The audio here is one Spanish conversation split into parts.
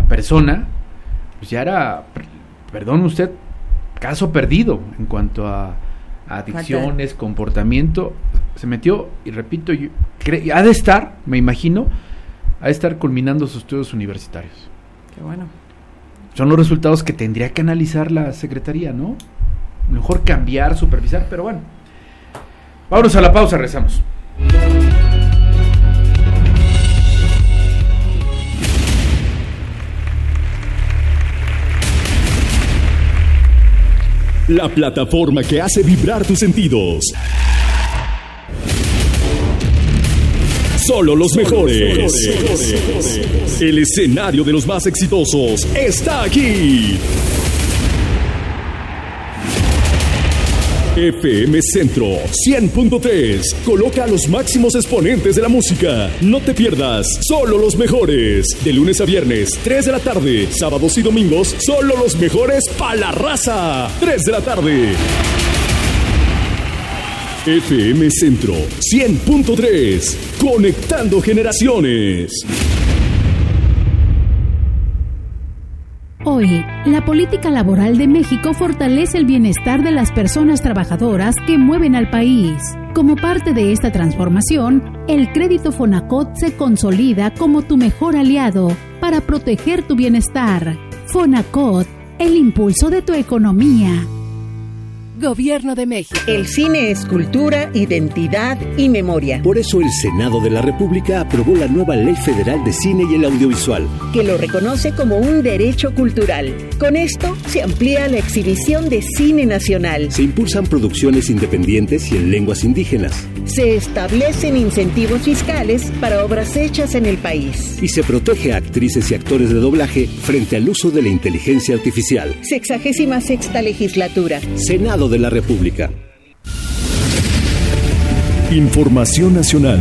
persona, pues ya era, perdón usted, caso perdido en cuanto a adicciones, comportamiento. Se metió, y repito, ha de estar, me imagino, ha de estar culminando sus estudios universitarios. Qué bueno. Son los resultados que tendría que analizar la Secretaría, ¿no? Mejor cambiar, supervisar, pero bueno. Vámonos a la pausa, rezamos. La plataforma que hace vibrar tus sentidos. Solo los mejores. El escenario de los más exitosos está aquí. FM Centro 100.3 coloca a los máximos exponentes de la música. No te pierdas Solo los mejores. De lunes a viernes, 3 de la tarde. Sábados y domingos, solo los mejores pa' la raza. 3 de la tarde. FM Centro 100.3 conectando generaciones. Hoy, la política laboral de México fortalece el bienestar de las personas trabajadoras que mueven al país. Como parte de esta transformación, el crédito Fonacot se consolida como tu mejor aliado para proteger tu bienestar. Fonacot, el impulso de tu economía. Gobierno de México. El cine es cultura, identidad y memoria. Por eso el Senado de la República aprobó la nueva Ley Federal de Cine y el Audiovisual, que lo reconoce como un derecho cultural. Con esto se amplía la exhibición de cine nacional. Se impulsan producciones independientes y en lenguas indígenas. Se establecen incentivos fiscales para obras hechas en el país. Y se protege a actrices y actores de doblaje frente al uso de la inteligencia artificial. 66ª legislatura. Senado de la República. Información nacional.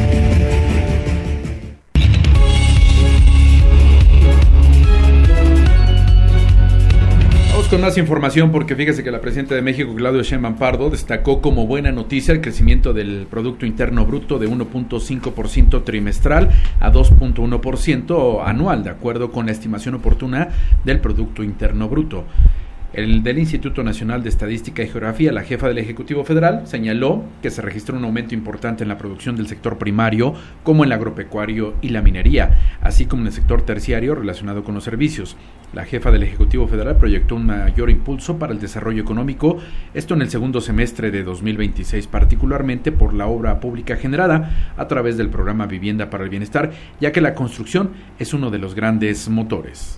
Vamos con más información porque fíjese que la presidenta de México, Claudia Sheinbaum Pardo, destacó como buena noticia el crecimiento del Producto Interno Bruto de 1.5% trimestral a 2.1% anual, de acuerdo con la estimación oportuna del Producto Interno Bruto. El del Instituto Nacional de Estadística y Geografía, la jefa del Ejecutivo Federal, señaló que se registró un aumento importante en la producción del sector primario, como en el agropecuario y la minería, así como en el sector terciario relacionado con los servicios. La jefa del Ejecutivo Federal proyectó un mayor impulso para el desarrollo económico, esto en el segundo semestre de 2026, particularmente por la obra pública generada a través del programa Vivienda para el Bienestar, ya que la construcción es uno de los grandes motores.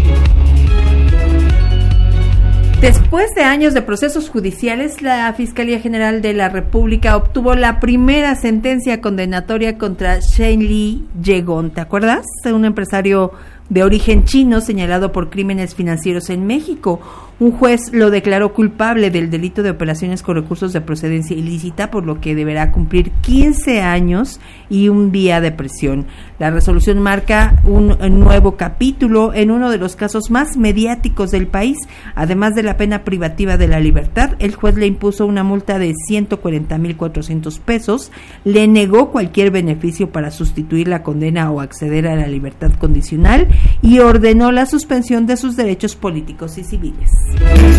Después de años de procesos judiciales, la Fiscalía General de la República obtuvo la primera sentencia condenatoria contra Shenli Yegon, ¿te acuerdas? Un empresario de origen chino señalado por crímenes financieros en México. Un juez lo declaró culpable del delito de operaciones con recursos de procedencia ilícita, por lo que deberá cumplir 15 años y un día de prisión. La resolución marca un nuevo capítulo en uno de los casos más mediáticos del país. Además de la pena privativa de la libertad, el juez le impuso una multa de 140,400 pesos, le negó cualquier beneficio para sustituir la condena o acceder a la libertad condicional y ordenó la suspensión de sus derechos políticos y civiles.